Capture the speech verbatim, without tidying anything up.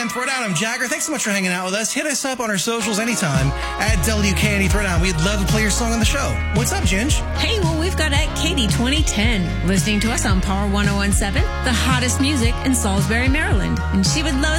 Throwdown. I'm Jagger. Thanks so much for hanging out with us. Hit us up on our socials anytime at W K N E Throwdown. We'd love to play your song on the show. What's up, Ginge? Hey, well, we've got at Katie twenty ten listening to us on Power one oh one seven, the hottest music in Salisbury, Maryland. And she would love